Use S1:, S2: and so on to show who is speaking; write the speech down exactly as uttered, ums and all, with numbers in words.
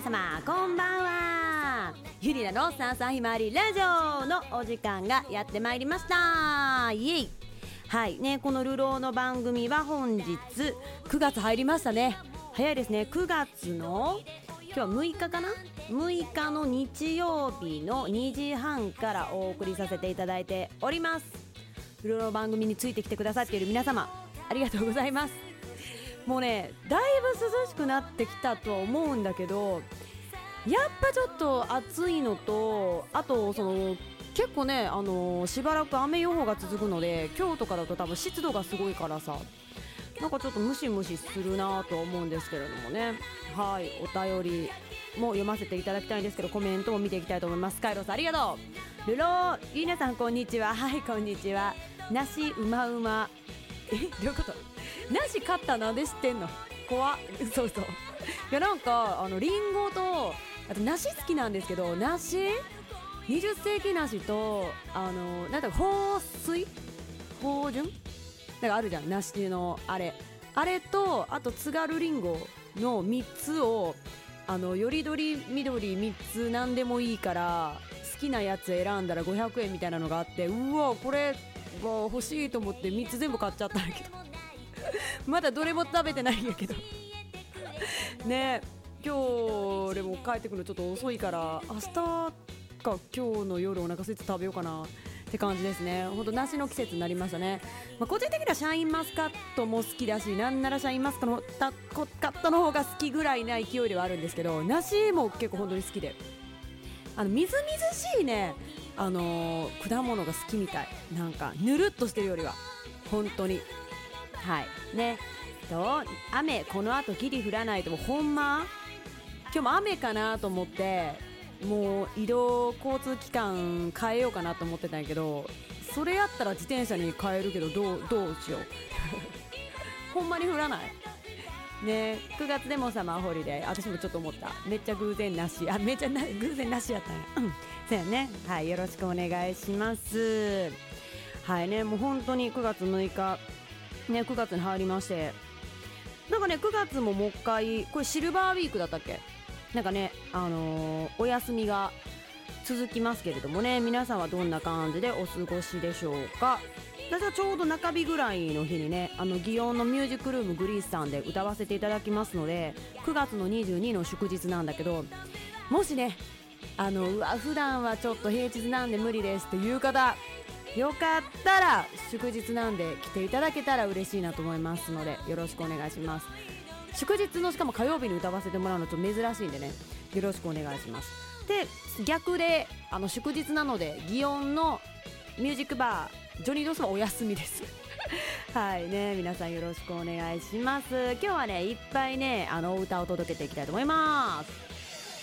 S1: 様こんばんは。ゆりなのさんさひまわりラジオのお時間がやってまいりました。イエイ。はいね、この流浪の番組は本日くがつ入りましたね。早いですね。くがつの今日はむいかかな、むいかの日曜日のにじはんからお送りさせていただいております。流浪の番組についてきてくださっている皆様ありがとうございます。もうね、だいぶ涼しくなってきたとは思うんだけど、やっぱちょっと暑いのと、あとその結構ね、あのー、しばらく雨予報が続くので、今日とかだと多分湿度がすごいからさ、なんかちょっとムシムシするなと思うんですけれどもね。はい、お便りも読ませていただきたいんですけど、コメントも見ていきたいと思います。カイロさんありがとう。ルローゆいなさんこんにちは。はい、こんにちは。梨うまうま。え、どういうこと？梨買ったなんで知ってんの？怖っ。そうそう。いや、なんかあのリンゴとあと梨好きなんですけど、梨にじゅっせいき梨とあのなんだか豊水豊潤なんかあるじゃん、梨のあれあれと、あと津軽りんごのみっつを、あのよりどりみどりみっつなんでもいいから好きなやつ選んだらごひゃくえんみたいなのがあって、うわこれわ欲しいと思ってみっつ全部買っちゃったんだけどまだどれも食べてないんやけどね。今日でも帰ってくるのちょっと遅いから、明日か今日の夜お腹空いて食べようかなって感じですね。ほんと梨の季節になりましたね。まあ、個人的にはシャインマスカットも好きだし、なんならシャインマスカットの方が好きぐらいな勢いではあるんですけど、梨も結構本当に好きで、あのみずみずしいね、あのー、果物が好きみたい。なんかぬるっとしてるよりは本当に。はいね。と雨この後ギリ降らないと、もほんま今日も雨かなと思ってもう移動交通機関変えようかなと思ってたんやけど、それやったら自転車に変えるけどどうどうしようほんまに降らないね。くがつでもサマーホリデー、私もちょっと思った。めっちゃ偶然なし、あめっちゃな偶然なしやったんや、うん、そうやね。はい、よろしくお願いします。はいね、もう本当にくがつむいかね、くがつに入りまして、なんかねくがつももう一回これシルバーウィークだったっけ、なんかね、あのー、お休みが続きますけれどもね、皆さんはどんな感じでお過ごしでしょうか。私はちょうど中日ぐらいの日にね、あの祇園のミュージックルームグリースさんで歌わせていただきますので、くがつのにじゅうにの祝日なんだけど、もしね、あのうわ普段はちょっと平日なんで無理ですっていう方、よかったら祝日なんで来ていただけたら嬉しいなと思いますので、よろしくお願いします。祝日のしかも火曜日に歌わせてもらうのちょっと珍しいんでね、よろしくお願いします。で逆であの祝日なので祇園のミュージックバージョニードスはお休みですはいね、皆さんよろしくお願いします。今日はねいっぱいねあのお歌を届けていきたいと思います。